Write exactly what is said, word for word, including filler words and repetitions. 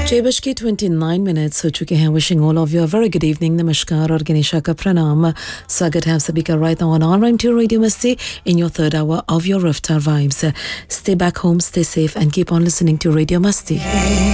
छह बज के ट्वेंटी नाइन मिनट्स हो चुके हैं. Wishing all of you a very good evening. नमस्कार और गणेशा का प्रणाम. स्वागत है आप सभी का right on on to radio मस्ती in your third hour of your Riftar vibes. Stay back home, stay safe and keep on listening to Radio Masti.